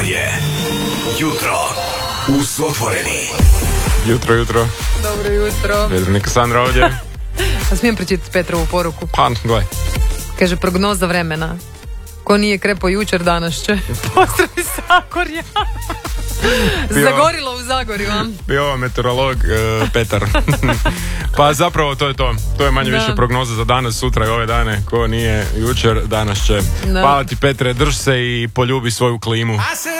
Ovo je Jutro uz Otvoreni. Jutro. Dobro jutro. Vedrnika Sandra ovdje. A smijem pročitati Petrovu poruku? Pa, gledaj. Kaže, prognoza vremena. Ko nije krepo jučer, danas će. Pozdravi Zagorja. Zagorilo u Zagorju, a? Bio ovo meteorolog Petar. Pa zapravo to je to. To je manje više prognoza za danas, sutra i ove dane. Ko nije jučer, danas će. Hvala ti, Petre, drž se i poljubi svoju klimu.